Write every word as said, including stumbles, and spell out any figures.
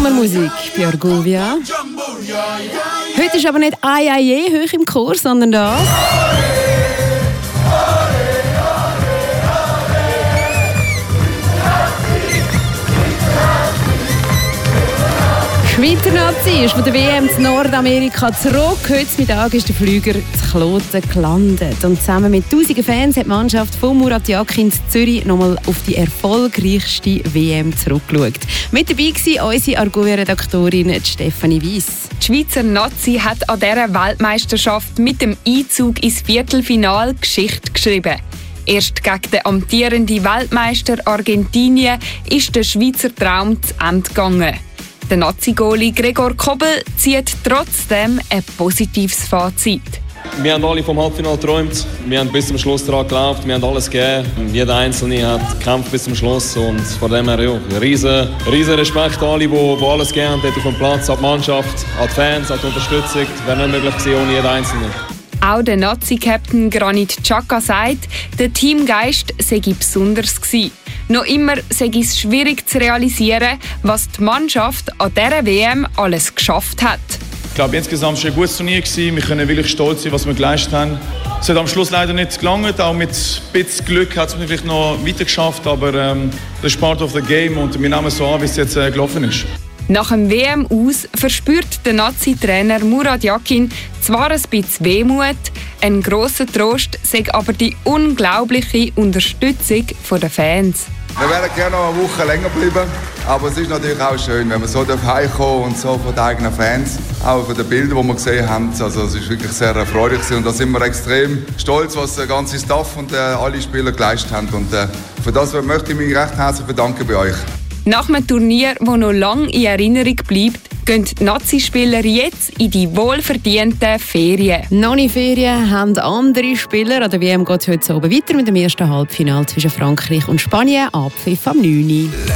Sommermusik bei Argovia. Heute ist aber nicht «Ai, ai, ai» hoch im Chor, sondern das. Die Schweizer Nazi ist von der W M in Nordamerika zurück. Heute Mittag ist der Flüger zu Kloten gelandet. Und zusammen mit tausenden Fans hat die Mannschaft von Murat Yakin in Zürich nochmal auf die erfolgreichste W M zurückgeschaut. Mit dabei war unsere Argovia-Redaktorin Stefanie Weiss. Die Schweizer Nazi hat an dieser Weltmeisterschaft mit dem Einzug ins Viertelfinale Geschichte geschrieben. Erst gegen den amtierenden Weltmeister Argentinien ist der Schweizer Traum zu Ende gegangen. Der Nazi-Goalie Gregor Kobel zieht trotzdem ein positives Fazit. Wir haben alle vom Halbfinale geträumt. Wir haben bis zum Schluss daran geglaubt. Wir haben alles gegeben. Jeder Einzelne hat gekämpft bis zum Schluss. Und von dem her ja, riesen, riesen Respekt an alle, die, die alles gegeben haben auf dem Platz, an die Mannschaft, an die Fans, an die Unterstützung. Das wäre nicht möglich gewesen ohne jeden Einzelnen. Auch der Nazi-Captain Granit Xhaka sagt, der Teamgeist sei besonders gewesen. Noch immer sei es schwierig zu realisieren, was die Mannschaft an dieser W M alles geschafft hat. Ich glaube, insgesamt war es ein gutes Turnier. Wir können wirklich stolz sein, was wir geleistet haben. Es hat am Schluss leider nicht gelangt. Auch mit ein bisschen Glück hat es vielleicht noch weiter geschafft. Aber ähm, das ist part of the game und wir nehmen es so an, wie es jetzt äh, gelaufen ist. Nach dem W M-Aus verspürt der Nazi-Trainer Murat Yakin zwar ein bisschen Wehmut, ein grosser Trost sei aber die unglaubliche Unterstützung der Fans. Wir wären gerne noch eine Woche länger bleiben, aber es ist natürlich auch schön, wenn man so heimkommen und so von den eigenen Fans, auch von den Bildern, die wir gesehen haben. Also es ist wirklich sehr erfreulich und da sind wir extrem stolz, was der ganze Staff und äh, alle Spieler geleistet haben. Und äh, für das möchte ich mich recht herzlich bedanken bei euch. Nach einem Turnier, das noch lange in Erinnerung bleibt, gehen die Nazi-Spieler jetzt in die wohlverdienten Ferien. Noch nicht Ferien haben andere Spieler. An der W M geht es heute Abend weiter mit dem ersten Halbfinale zwischen Frankreich und Spanien. Abpfiff am neun Uhr.